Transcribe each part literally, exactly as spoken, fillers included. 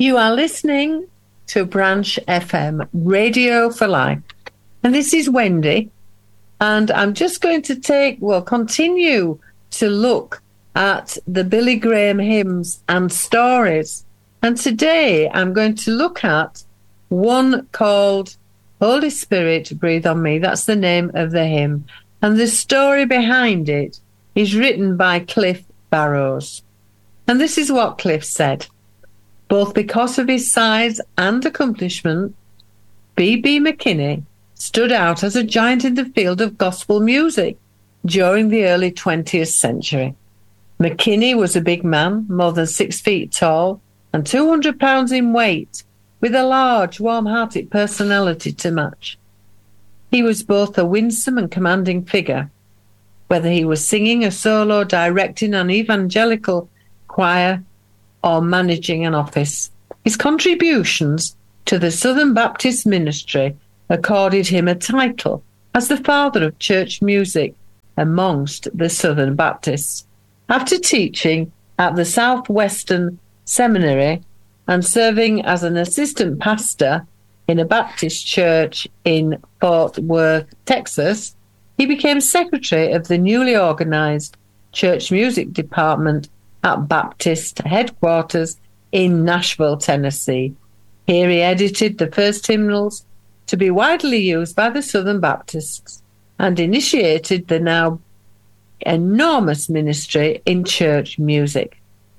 You are listening to Branch F M, Radio for Life. And this is Wendy. And I'm just going to take, well, continue to look at the Billy Graham hymns and stories. And today I'm going to look at one called Holy Spirit, Breathe on Me. That's the name of the hymn. And the story behind it is written by Cliff Barrows. And this is what Cliff said. Both because of his size and accomplishment, B B McKinney stood out as a giant in the field of gospel music during the early twentieth century. McKinney was a big man, more than six feet tall and two hundred pounds in weight, with a large, warm-hearted personality to match. He was both a winsome and commanding figure. Whether he was singing a solo, directing an evangelical choir, or managing an office, his contributions to the Southern Baptist ministry accorded him a title as the father of church music amongst the Southern Baptists. After teaching at the Southwestern Seminary and serving as an assistant pastor in a Baptist church in Fort Worth, Texas, he became secretary of the newly organized church music department at Baptist headquarters in Nashville, Tennessee. Here he edited the first hymnals to be widely used by the Southern Baptists and initiated the now enormous ministry in church music.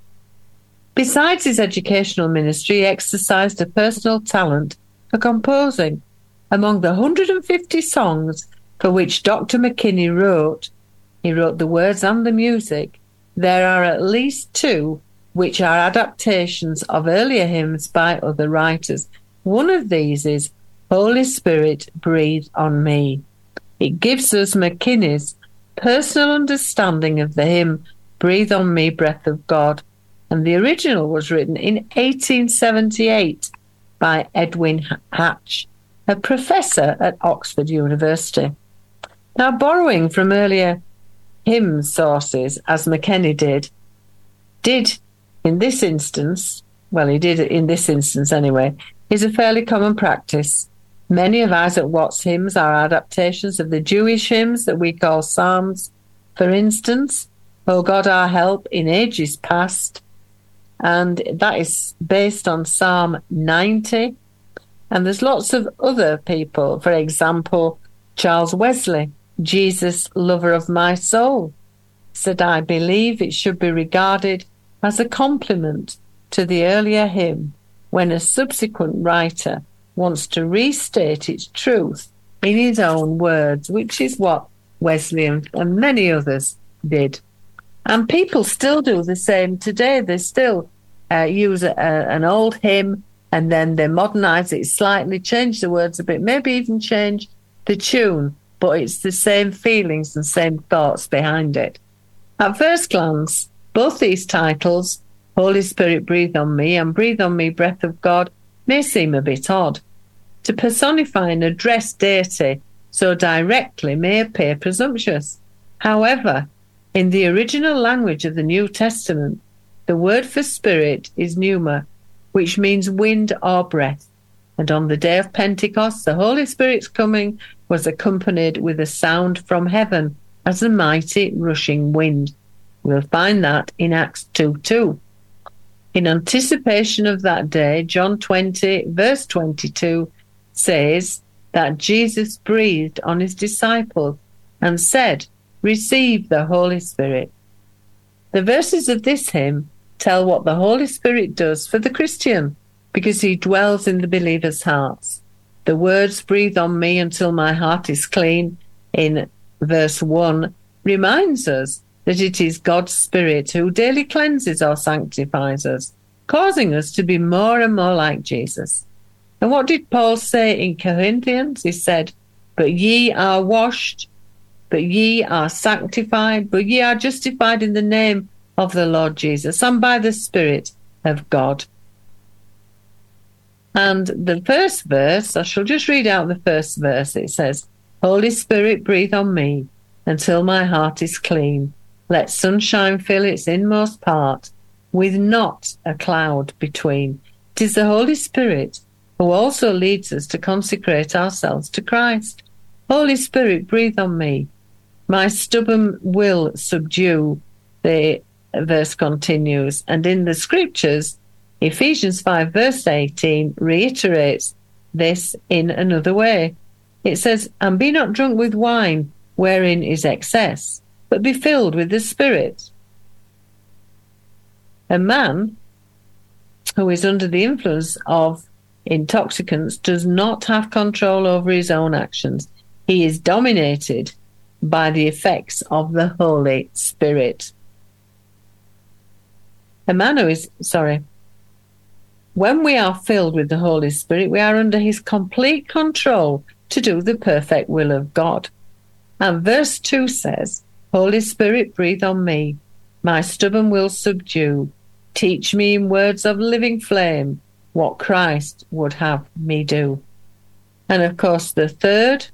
Besides his educational ministry, he exercised a personal talent for composing. Among the one hundred fifty songs for which Doctor McKinney wrote, he wrote the words and the music. There are at least two which are adaptations of earlier hymns by other writers. One of these is Holy Spirit, Breathe on Me. It gives us McKinney's personal understanding of the hymn Breathe on Me, Breath of God, and the original was written in eighteen seventy-eight by Edwin Hatch, a professor at Oxford University. Now, borrowing from earlier hymn sources, as McKinney did, did in this instance, well, he did it in this instance anyway, is a fairly common practice. Many of Isaac Watts' hymns are adaptations of the Jewish hymns that we call psalms. For instance, O God, our help in ages past, and that is based on Psalm ninety. And there's lots of other people, for example, Charles Wesley, Jesus, lover of my soul, said, I believe it should be regarded as a compliment to the earlier hymn when a subsequent writer wants to restate its truth in his own words, which is what Wesley and, and many others did. And people still do the same today. They still uh, use a, a, an old hymn and then they modernize it slightly, change the words a bit, maybe even change the tune, but it's the same feelings and same thoughts behind it. At first glance, both these titles, Holy Spirit, Breathe on Me and Breathe on Me, Breath of God, may seem a bit odd. To personify and address deity so directly may appear presumptuous. However, in the original language of the New Testament, the word for spirit is pneuma, which means wind or breath. And on the day of Pentecost, the Holy Spirit's coming was accompanied with a sound from heaven as a mighty rushing wind. We'll find that in Acts two two. In anticipation of that day, John twenty, verse twenty-two, says that Jesus breathed on his disciples and said, receive the Holy Spirit. The verses of this hymn tell what the Holy Spirit does for the Christian, because he dwells in the believer's hearts. The words, breathe on me until my heart is clean, in verse one, reminds us that it is God's Spirit who daily cleanses or sanctifies us, causing us to be more and more like Jesus. And what did Paul say in Corinthians? He said, but ye are washed, but ye are sanctified, but ye are justified in the name of the Lord Jesus and by the Spirit of God. And the first verse, I shall just read out the first verse. It says, Holy Spirit, breathe on me until my heart is clean. Let sunshine fill its inmost part with not a cloud between. It is the Holy Spirit who also leads us to consecrate ourselves to Christ. Holy Spirit, breathe on me. My stubborn will subdue, the verse continues. And in the scriptures, Ephesians five verse eighteen reiterates this in another way. It says, and be not drunk with wine, wherein is excess, but be filled with the Spirit. A man who is under the influence of intoxicants does not have control over his own actions. He is dominated by the effects of the Holy Spirit. A man who is, sorry, when we are filled with the Holy Spirit, we are under his complete control to do the perfect will of God. And verse two says, Holy Spirit, breathe on me, my stubborn will subdue. Teach me in words of living flame what Christ would have me do. And of course, the third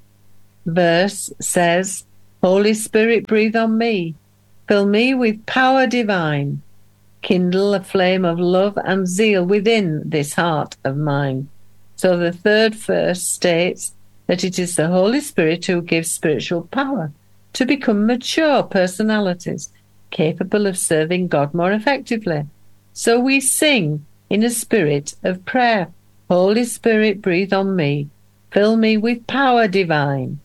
verse says, Holy Spirit, breathe on me, fill me with power divine, kindle a flame of love and zeal within this heart of mine. So the third verse states that it is the Holy Spirit who gives spiritual power to become mature personalities, capable of serving God more effectively. So we sing in a spirit of prayer, Holy Spirit, breathe on me, fill me with power divine.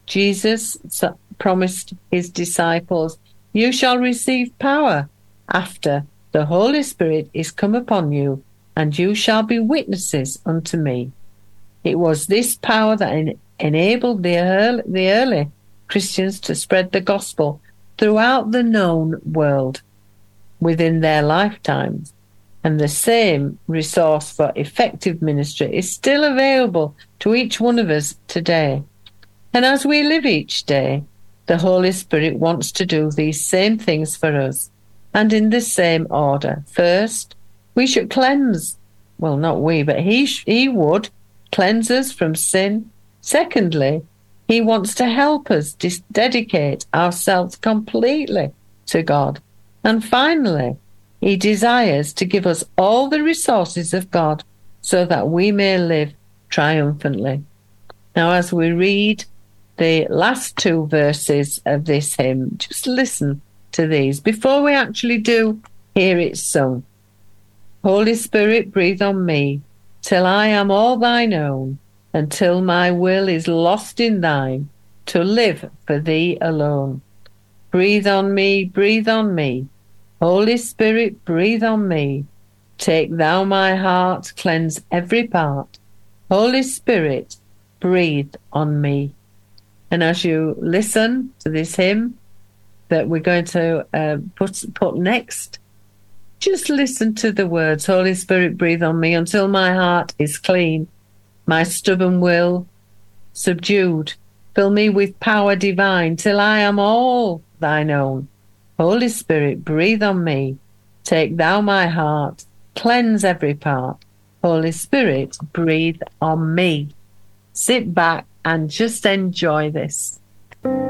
Jesus promised his disciples, you shall receive power after the Holy Spirit is come upon you, and you shall be witnesses unto me. It was this power that en- enabled the early, the early Christians to spread the gospel throughout the known world within their lifetimes. And the same resource for effective ministry is still available to each one of us today. And as we live each day, the Holy Spirit wants to do these same things for us, and in the same order. First, we should cleanse, well, not we, but he, sh- he would cleanse us from sin. Secondly, he wants to help us dis- dedicate ourselves completely to God. And finally, he desires to give us all the resources of God so that we may live triumphantly. Now, as we read the last two verses of this hymn, just listen to these before we actually do hear it sung. Holy Spirit, breathe on me, till I am all thine own, until my will is lost in thine, to live for thee alone. Breathe on me, breathe on me, Holy Spirit, breathe on me. Take thou my heart, cleanse every part. Holy Spirit, breathe on me. And as you listen to this hymn that we're going to uh, put, put next, just listen to the words, Holy Spirit, breathe on me until my heart is clean, my stubborn will subdued. Fill me with power divine till I am all thine own. Holy Spirit, breathe on me. Take thou my heart, cleanse every part. Holy Spirit, breathe on me. Sit back and just enjoy this.